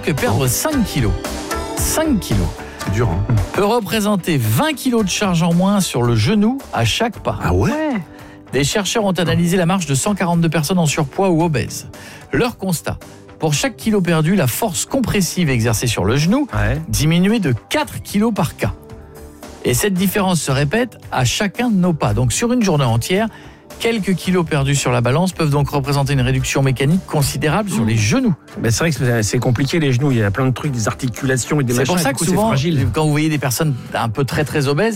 que perdre 5 kilos. 5 kilos. C'est dur, hein. Peut représenter 20 kilos de charge en moins sur le genou à chaque pas. Ah ouais. Des chercheurs ont analysé la marche de 142 personnes en surpoids ou obèses. Leur constat, pour chaque kilo perdu, la force compressive exercée sur le genou diminuait de 4 kilos par cas. Et cette différence se répète à chacun de nos pas. Donc sur une journée entière, quelques kilos perdus sur la balance peuvent donc représenter une réduction mécanique considérable sur les genoux. Ben c'est vrai que c'est compliqué les genoux, il y a plein de trucs, des articulations et des C'est machins. pour ça que souvent, quand vous voyez des personnes un peu très très obèses,